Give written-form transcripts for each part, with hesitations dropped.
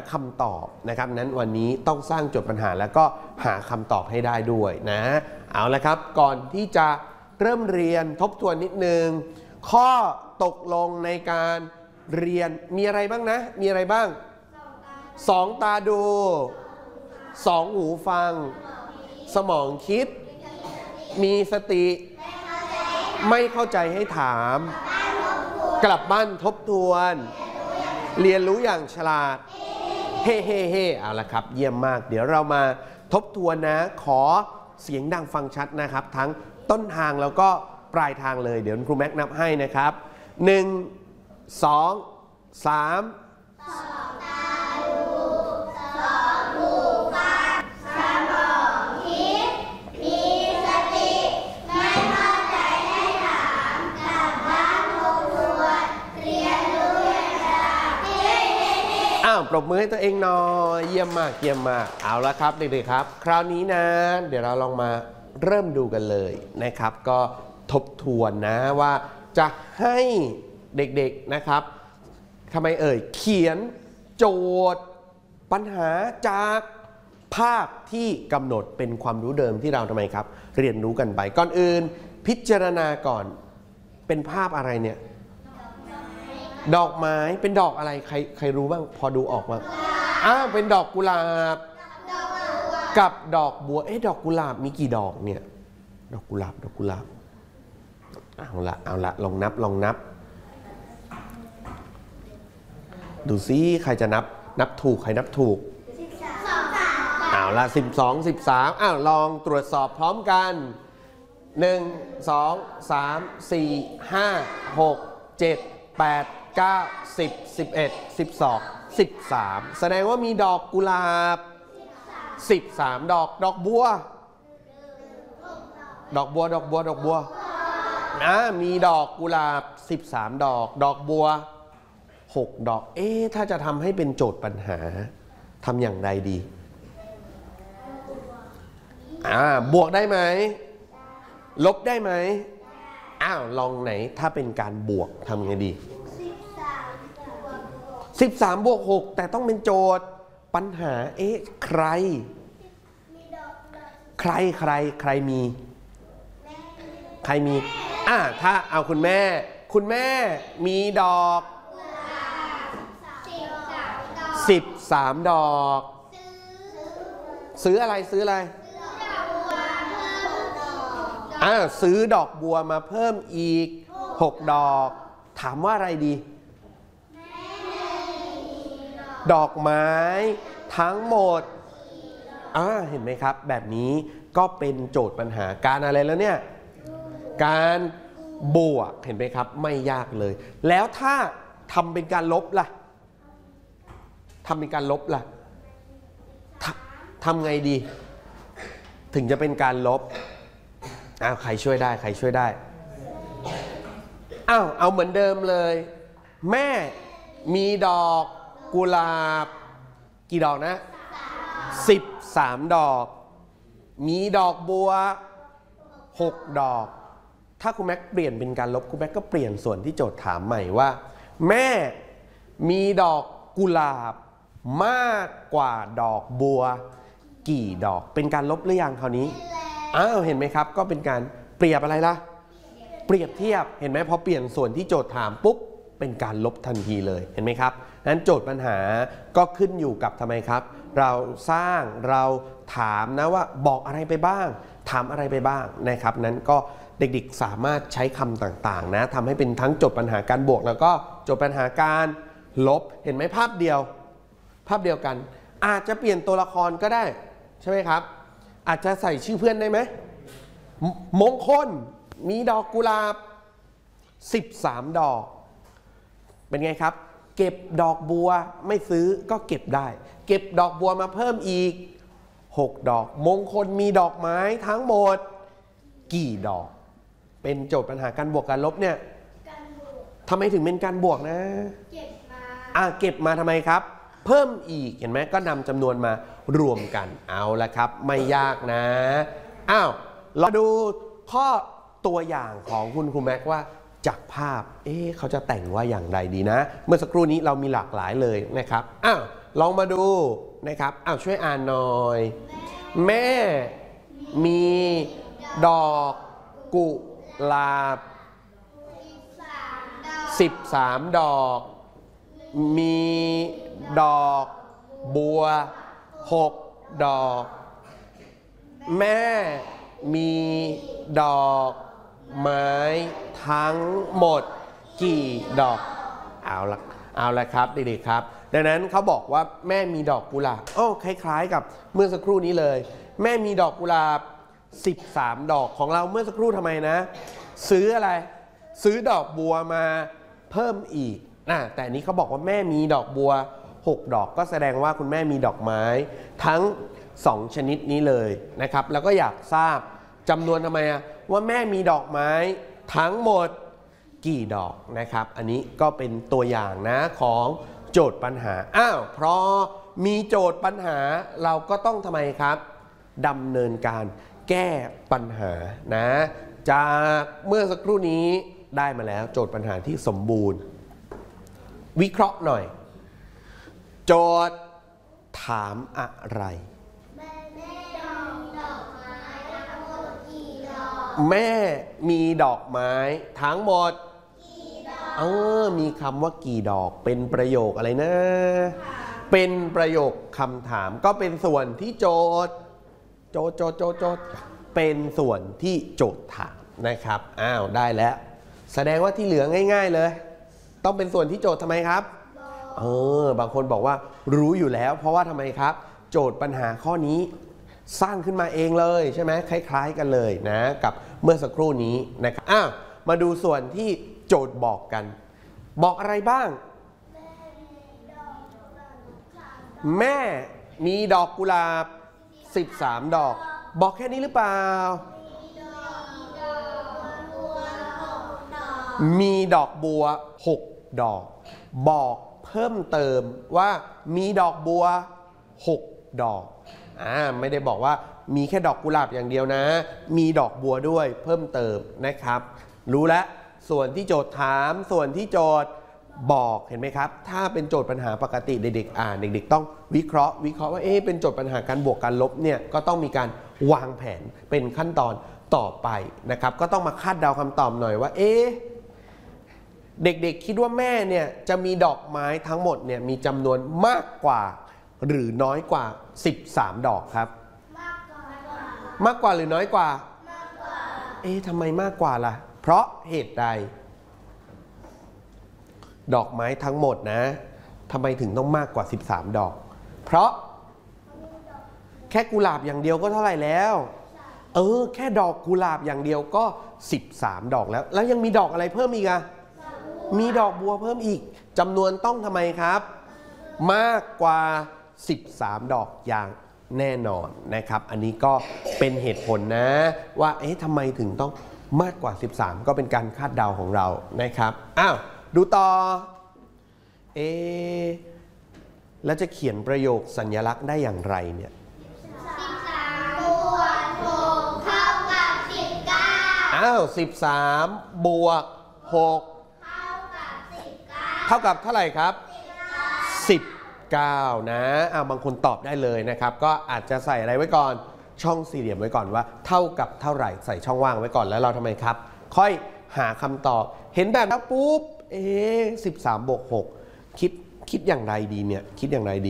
คำตอบนะครับนั้นวันนี้ต้องสร้างโจทย์ปัญหาแล้วก็หาคำตอบให้ได้ด้วยนะเอาละครับก่อนที่จะเริ่มเรียนทบทวนนิดนึงข้อตกลงในการเรียนมีอะไรบ้างนะมีอะไรบ้าง2 ตาดู2 หูฟังสมองคิดมีสติไม่เข้าใจให้ถามกลับบ้านทบทวนเรียนรู้อย่างฉลาดเฮ้เฮ้เฮ้เอาละครับเยี่ยมมากเดี๋ยวเรามาทบทวนนะขอเสียงดังฟังชัดนะครับทั้งต้นทางแล้วก็ปลายทางเลยเดี๋ยวครูแม็กนับให้นะครับ1 2 3ปรบมือให้ตัวเองหน่อยเยี่ยมมากเยี่ยมมากเอาละครับเด็กๆครับคราวนี้นะเดี๋ยวเราลองมาเริ่มดูกันเลยนะครับก็ทบทวนนะว่าจะให้เด็กๆนะครับทำไมเขียนโจทย์ปัญหาจากภาพที่กำหนดเป็นความรู้เดิมที่เราทำไมครับเรียนรู้กันไปก่อนอื่นพิจารณาก่อนเป็นภาพอะไรเนี่ยดอกไม้เป็นดอกอะไรใครรู้บ้างพอดูออกบ้างเป็นดอกกุหลาบกับดอกบัวดอกกุหลาบมีกี่ดอกเนี่ยดอกกุหลาบเอาละลองนับดูซิใครจะนับถูกใครนับถูกเอาละ12 13ลองตรวจสอบพร้อมกัน1 2 3 4 5 6 7 8 9 10 11 12 13แสดงว่ามีดอกกุหลาบ13 ดอกบัวมีดอกกุหลาบ13 ดอกบัว6 ดอกถ้าจะทำให้เป็นโจทย์ปัญหาทำอย่างไรดีบวกได้ไหมลบได้ไหมลองไหนถ้าเป็นการบวกทำไงดี13 บวก 6แต่ต้องเป็นโจทย์ปัญหาใครมีถ้าเอาคุณแม่มีดอก13 ดอกซื้ออะไรซื้อดอกบัวมาเพิ่มอีก6 ดอกถามว่าอะไรดีดอกไม้ทั้งหมดเห็นไหมครับแบบนี้ก็เป็นโจทย์ปัญหาการอะไรแล้วเนี่ยการบวกเห็นไหมครับไม่ยากเลยแล้วถ้าทำเป็นการลบล่ะทำไงดีถึงจะเป็นการลบใครช่วยได้เอาเหมือนเดิมเลยแม่มีดอกกุหลาบกี่ดอกนะ13 ดอกมีดอกบัว6 ดอกถ้าคุณแม็กเปลี่ยนเป็นการลบคุณแม็กก็เปลี่ยนส่วนที่โจทย์ถามใหม่ว่าแม่มีดอกกุหลาบมากกว่าดอกบัวกี่ดอกเป็นการลบหรือยังคราวนี้เห็นไหมครับก็เป็นการเปรียบอะไรล่ะเปรียบเทียบเห็นไหมพอเปลี่ยนส่วนที่โจทย์ถามปุ๊บเป็นการลบทันทีเลยเห็นไหมครับนั้นโจทย์ปัญหาก็ขึ้นอยู่กับทำไมครับเราสร้างเราถามนะว่าบอกอะไรไปบ้างถามอะไรไปบ้างนะครับนั้นก็เด็กๆสามารถใช้คำต่างๆนะทำให้เป็นทั้งโจทย์ปัญหาการบวกแล้วก็โจทย์ปัญหาการลบเห็นไหมภาพเดียวกันอาจจะเปลี่ยนตัวละครก็ได้ใช่ไหมครับอาจจะใส่ชื่อเพื่อนได้ไหมมงคลมีดอกกุหลาบ13 ดอกเป็นไงครับเก็บดอกบัวไม่ซื้อก็เก็บได้เก็บดอกบัวมาเพิ่มอีก6 ดอกมงคลมีดอกไม้ทั้งหมดกี่ดอกเป็นโจทย์ปัญหาการบวกการลบเนี่ยทำไมถึงเป็นการบวกนะเก็บมาทำไมครับเพิ่มอีกเห็นไหมก็นำจำนวนมารวมกันเอาละครับไม่ยากนะเราดูข้อตัวอย่างของคุณครูแม็กว่าจากภาพเขาจะแต่งว่าอย่างไรดีนะเมื่อสักครู่นี้เรามีหลากหลายเลยนะครับลองมาดูนะครับช่วยอ่านหน่อยแม่มีดอกกุหลาบ13 ดอกมีดอกบัว6 ดอกแม่มีดอกไม้ทั้งหมดกี่ดอกเอาละครับเด็กๆครับดังนั้นเขาบอกว่าแม่มีดอกกุหลาบคล้ายๆกับเมื่อสักครู่นี้เลยแม่มีดอกกุหลาบ13 ดอกของเราเมื่อสักครู่ทำไมนะซื้ออะไรซื้อดอกบัวมาเพิ่มอีกแต่นี้เขาบอกว่าแม่มีดอกบัว6 ดอกก็แสดงว่าคุณแม่มีดอกไม้ทั้ง2 ชนิดนี้เลยนะครับแล้วก็อยากทราบจำนวนทำไมว่าแม่มีดอกไม้ทั้งหมดกี่ดอกนะครับอันนี้ก็เป็นตัวอย่างนะของโจทย์ปัญหาเพราะมีโจทย์ปัญหาเราก็ต้องทำไมครับดำเนินการแก้ปัญหานะจากเมื่อสักครู่นี้ได้มาแล้วโจทย์ปัญหาที่สมบูรณ์วิเคราะห์หน่อยโจทย์ถามอะไรแม่มีดอกไม้ทั้งหมดมีคำว่ากี่ดอกเป็นประโยคอะไรนะเป็นประโยคคำถามก็เป็นส่วนที่โจทย์เป็นส่วนที่โจทย์ถามนะครับได้แล้วแสดงว่าที่เหลือง่ายๆเลยต้องเป็นส่วนที่โจทย์ทำไมครับบางคนบอกว่ารู้อยู่แล้วเพราะว่าทำไมครับโจทย์ปัญหาข้อนี้สร้างขึ้นมาเองเลยใช่ไหมคล้ายๆกันเลยนะกับเมื่อสักครู่นี้นะครับมาดูส่วนที่โจทย์บอกกันบอกอะไรบ้างแม่มีดอกกุหลาบ13 ดอกบอกแค่นี้หรือเปล่ามีดอกบัว6 ดอกบอกเพิ่มเติมว่ามีดอกบัว6 ดอกไม่ได้บอกว่ามีแค่ดอกกุหลาบอย่างเดียวนะมีดอกบัวด้วยเพิ่มเติมนะครับรู้แล้วส่วนที่โจทย์ถามส่วนที่โจทย์บอกเห็นไหมครับถ้าเป็นโจทย์ปัญหาปกติเด็กๆอ่านเด็กๆต้องวิเคราะห์ว่าเป็นโจทย์ปัญหาการบวกการลบเนี่ยก็ต้องมีการวางแผนเป็นขั้นตอนต่อไปนะครับก็ต้องมาคาดเดาคำตอบหน่อยว่าเด็กๆคิดว่าแม่เนี่ยจะมีดอกไม้ทั้งหมดเนี่ยมีจำนวนมากกว่าหรือน้อยกว่า13 ดอกครับมากกว่าหรือน้อยกว่าทำไมมากกว่าล่ะเพราะเหตุใดดอกไม้ทั้งหมดนะทำไมถึงต้องมากกว่า13 ดอกเพราะแค่กุหลาบอย่างเดียวก็เท่าไหร่แล้วแค่ดอกกุหลาบอย่างเดียวก็13 ดอกแล้วยังมีดอกอะไรเพิ่มอีกมีดอกบัวเพิ่มอีกจำนวนต้องทำไมครับมากกว่า13 ดอกอย่างแน่นอนนะครับอันนี้ก็เป็นเหตุผลนะว่าทำไมถึงต้องมากกว่า13ก็เป็นการคาดเดาของเรานะครับดูต่อแล้วจะเขียนประโยคสัญลักษณ์ได้อย่างไรเนี่ย13 บวก 6 เท่ากับ19 13 บวก 6 เท่ากับเท่าไหร่ครับ19นะบางคนตอบได้เลยนะครับก็อาจจะใส่อะไรไว้ก่อนช่องสี่เหลี่ยมไว้ก่อนว่าเท่ากับเท่าไหร่ใส่ช่องว่างไว้ก่อนแล้วเราทำไมครับค่อยหาคำตอบเห็นแบบนั้นปุ๊บ13 บวก 6คิดอย่างไรดีเนี่ยคิดอย่างไรดี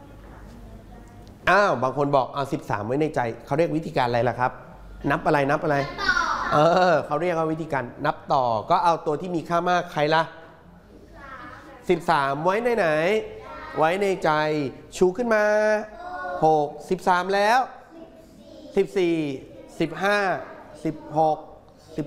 บางคนบอกเอา13ไว้ในใจเขาเรียกวิธีการอะไรล่ะครับนับอะไรเขาเรียกว่าวิธีการนับต่อก็เอาตัวที่มีค่ามากใครล่ะ13ไว้ในไหนไว้ในใจชูขึ้นมา6 13แล้ว14 15 16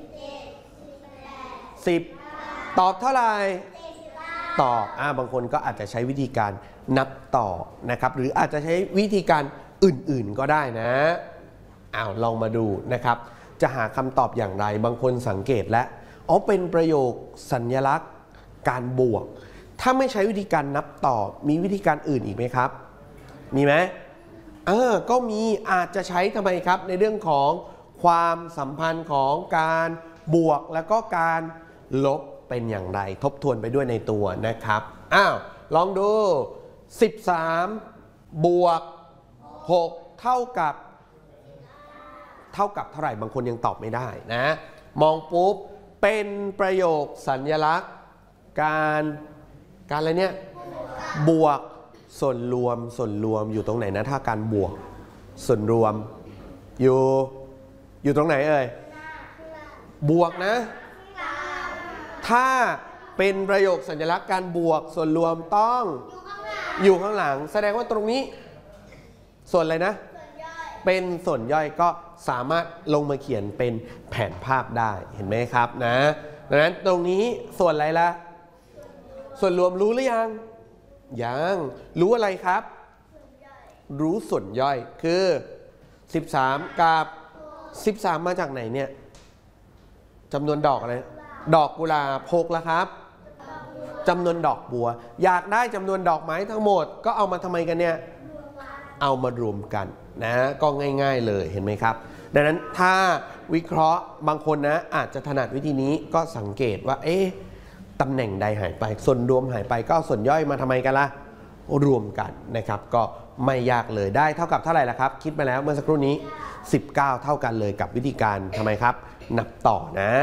10ตอบเท่าไหร่ตอบบางคนก็อาจจะใช้วิธีการนับต่อนะครับหรืออาจจะใช้วิธีการอื่นๆก็ได้นะลองมาดูนะครับจะหาคำตอบอย่างไรบางคนสังเกตและเป็นประโยคสัญลักษณ์การบวกถ้าไม่ใช้วิธีการนับต่อมีวิธีการอื่นอีกไหมครับมีไหมก็มีอาจจะใช้ทำไมครับในเรื่องของความสัมพันธ์ของการบวกแล้วก็การลบเป็นอย่างไรทบทวนไปด้วยในตัวนะครับลองดู 13 บวก 6 เท่ากับเท่าไหร่บางคนยังตอบไม่ได้นะมองปุ๊บเป็นประโยคสัญลักษณ์การอะไรเนี่ยบวกส่วนรวมอยู่ตรงไหนนะถ้าการบวกส่วนรวมอยู่ตรงไหนเอ่ยบวกนะถ้าเป็นประโยคสัญลักษณ์การบวกส่วนรวมต้องอยู่ข้างหลังแสดงว่าตรงนี้ส่วนอะไรนะเป็นส่วนย่อยก็สามารถลงมาเขียนเป็นแผนภาพได้เห็นไหมครับนะดังนั้นตรงนี้ส่วนอะไรล่ะส่วนรวมรู้หรือยังรู้อะไรครับรู้ส่วนย่อยคือ13กับ13มาจากไหนเนี่ยจำนวนดอกอะไรดอกกุหลาบ6แล้วครับจำนวนดอกบัวอยากได้จำนวนดอกไม้ทั้งหมดก็เอามาทำไมกันเนี่ยเอามารวมกันนะก็ง่ายๆเลยเห็นไหมครับดังนั้นถ้าวิเคราะห์บางคนนะอาจจะถนัดวิธีนี้ก็สังเกตว่าตำแหน่งใดหายไปส่วนรวมหายไปก็ส่วนย่อยมาทำไมกันล่ะรวมกันนะครับก็ไม่ยากเลยได้เท่ากับเท่าไหร่ล่ะครับคิดมาแล้วเมื่อสักครู่นี้19เท่ากันเลยกับวิธีการทำไมครับนับต่อนะ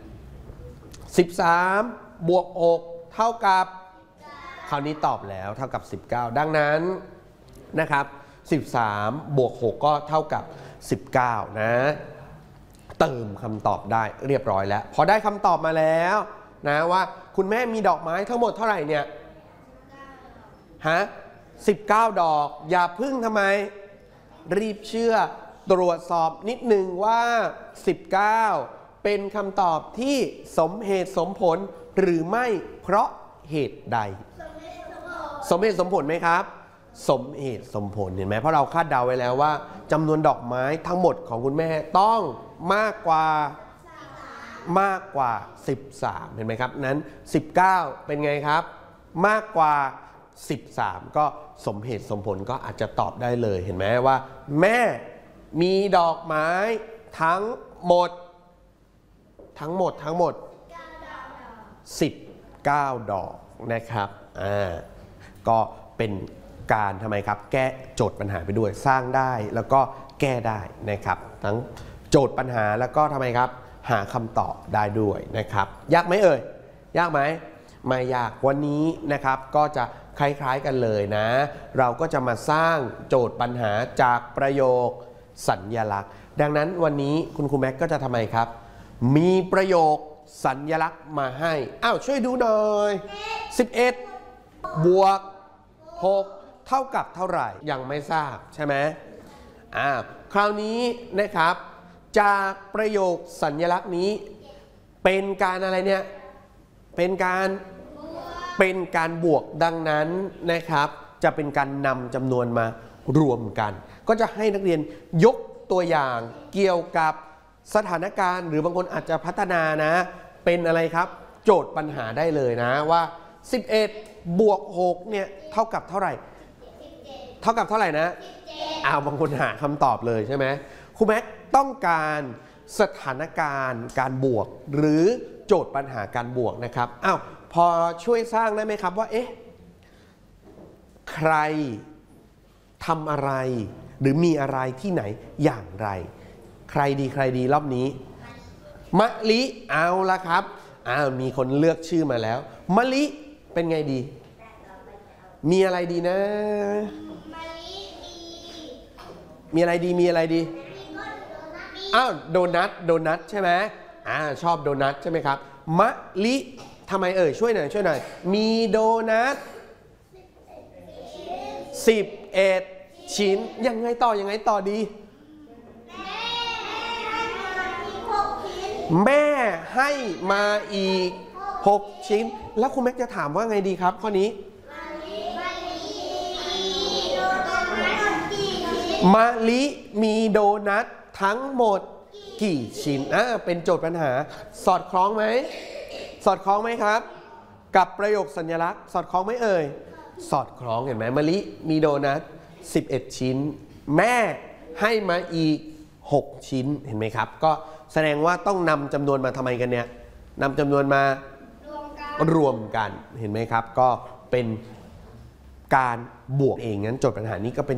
13บวก6เท่ากับคราวนี้ตอบแล้วเท่ากับ19ดังนั้นนะครับ13บวก6ก็เท่ากับ19นะเติมคำตอบได้เรียบร้อยแล้วพอได้คำตอบมาแล้วนะว่าคุณแม่มีดอกไม้ทั้งหมดเท่าไหร่เนี่ย19 ดอกอย่าพึ่งทำไมรีบเชื่อตรวจสอบนิดนึงว่า19เป็นคำตอบที่สมเหตุสมผลหรือไม่เพราะเหตุใดสมเหตุสมผลไหมครับสมเหตุสมผลเห็นไหมเพราะเราคาดเดาไว้แล้วว่าจำนวนดอกไม้ทั้งหมดของคุณแม่ต้องมากกว่า13เห็นไหมครับนั้น19เป็นไงครับมากกว่า13ก็สมเหตุสมผลก็อาจจะตอบได้เลยเห็นไหมว่าแม่มีดอกไม้ทั้งหมด19 ดอกนะครับก็เป็นการทำไมครับแก้โจทย์ปัญหาไปด้วยสร้างได้แล้วก็แก้ได้นะครับทั้งโจทย์ปัญหาแล้วก็ทำไมครับหาคำตอบได้ด้วยนะครับยากไหมเอ่ยยากไหมไม่ยากวันนี้นะครับก็จะคล้ายๆกันเลยนะเราก็จะมาสร้างโจทย์ปัญหาจากประโยคสัญลักษณ์ดังนั้นวันนี้คุณครูแม็กก็จะทำไมครับมีประโยคสัญลักษณ์มาให้ช่วยดูหน่อย11บวก6เท่ากับเท่าไหร่ยังไม่ทราบใช่ไหมคราวนี้นะครับจากประโยคสัญลักษณ์นี้เป็นการอะไรเนี่ยเป็นการบวกดังนั้นนะครับจะเป็นการนำจำนวนมารวมกันก็จะให้นักเรียนยกตัวอย่างเกี่ยวกับสถานการณ์หรือบางคนอาจจะพัฒนานะเป็นอะไรครับโจทย์ปัญหาได้เลยนะว่า11บวก6เนี่ยเท่ากับเท่าไหร่เท่ากับเท่าไหร่นะบางคนหาคำตอบเลยใช่ไหมครูแม็กต้องการสถานการณ์การบวกหรือโจทย์ปัญหาการบวกนะครับพอช่วยสร้างได้ไหมครับว่าใครทำอะไรหรือมีอะไรที่ไหนอย่างไรใครดีรอบนี้มะลิเอาละครับมีคนเลือกชื่อมาแล้วมะลิเป็นไงดีมีอะไรดีนะมีอะไรดีโดนัทใช่ไหมชอบโดนัทใช่ไหมครับมะลิทำไมช่วยหน่อยมีโดนัท11 ชิ้นยังไงต่อดีแม่ให้มาอีก6 ชิ้นแล้วคุณแม็กจะถามว่าไงดีครับข้อนี้มะลิมีโดนัททั้งหมดกี่ชิ้นเป็นโจทย์ปัญหาสอดคล้องไหมครับกับประโยคสัญลักษณ์สอดคล้องไหมสอดคล้องเห็นไหมมะลิมีโดนัท11 ชิ้นแม่ให้มาอีก6 ชิ้นเห็นไหมครับก็แสดงว่าต้องนำจำนวนมาทำไมกันเนี่ยนำจำนวนมารวมกันเห็นไหมครับก็เป็นการบวกเองงั้นโจทย์ปัญหานี้ก็เป็น